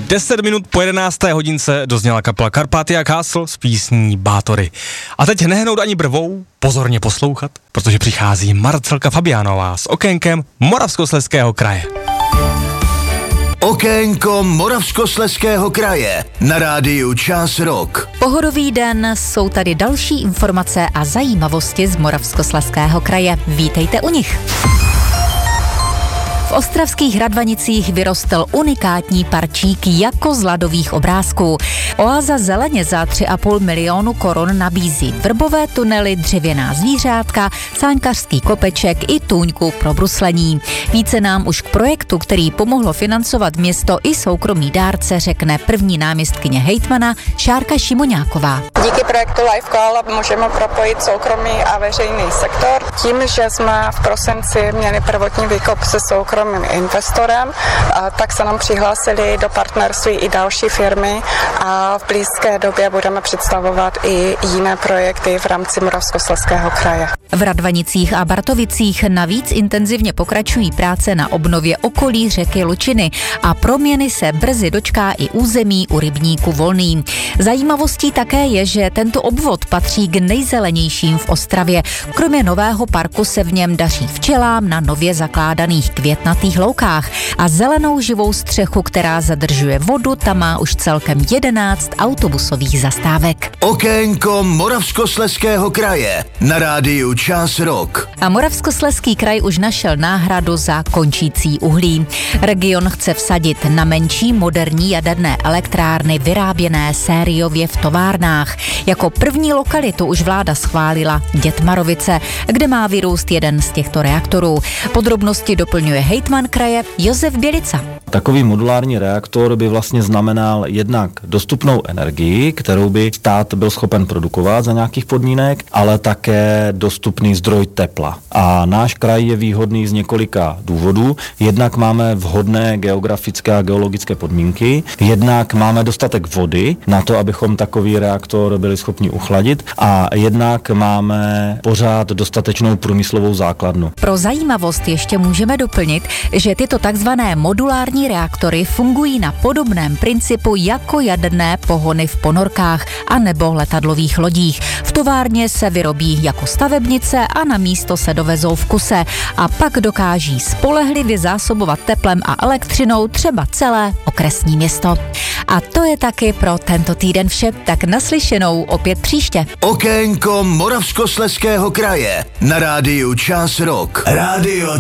10 minut po 11. hodince dozněla kapela Carpathia Castle s písní Bátory. A teď nehnout ani brvou, pozorně poslouchat, protože přichází Marcelka Fabiánová s okénkem Moravskoslezského kraje. Okénko Moravskoslezského kraje na rádiu Čas Rock. Pohodový den, jsou tady další informace a zajímavosti z Moravskoslezského kraje. Vítejte u nich. V ostravských Radvanicích vyrostl unikátní parčík jako z ladových obrázků. Oáza zeleně za 3,5 milionu korun nabízí vrbové tunely, dřevěná zvířátka, sáňkařský kopeček i tůňku pro bruslení. Více nám už k projektu, který pomohlo financovat město i soukromý dárce, řekne první náměstkyně hejtmana Šárka Šimoňáková. Díky projektu Life Call můžeme propojit soukromý a veřejný sektor. Tím, že jsme v prosinci měli prvotní výkop se soukromým investorem, tak se nám přihlásili do partnerství i další firmy a v blízké době budeme představovat i jiné projekty v rámci Moravskoslezského kraje. V Radvanicích a Bartovicích navíc intenzivně pokračují práce na obnově okolí řeky Lučiny a proměny se brzy dočká i území u rybníku Volný. Zajímavostí také je, že tento obvod patří k nejzelenějším v Ostravě. Kromě nového parku se v něm daří včelám na nově zakládaných květnatých loukách a zelenou živou střechu, která zadržuje vodu, tam má už celkem 11 autobusových zastávek. Okénko Moravskoslezského kraje na rádiu Čas Rock. A Moravskoslezský kraj už našel náhradu za končící uhlí. Region chce vsadit na menší moderní jaderné elektrárny vyráběné sériově v továrnách. Jako první lokalitu už vláda schválila Dětmarovice, kde má vyrůst jeden z těchto reaktorů. Podrobnosti doplňuje hejtman kraje Josef Bělica. Takový modulární reaktor by vlastně znamenal jednak dostupnou energii, kterou by stát byl schopen produkovat za nějakých podmínek, ale také dostupný zdroj tepla. A náš kraj je výhodný z několika důvodů. Jednak máme vhodné geografické a geologické podmínky, jednak máme dostatek vody na to, abychom takový reaktor byli schopni uchladit, a jednak máme pořád dostatečnou průmyslovou základnu. Pro zajímavost ještě můžeme doplnit, že tyto takzvané modulární reaktory fungují na podobném principu jako jaderné pohony v ponorkách a nebo letadlových lodích. V továrně se vyrobí jako stavebnice a na místo se dovezou v kuse a pak dokáží spolehlivě zásobovat teplem a elektřinou třeba celé okresní město. A to je taky pro tento týden vše, tak naslyšenou opět příště. Okénko Moravskoslezského kraje na rádiu Čas Rock. Rádio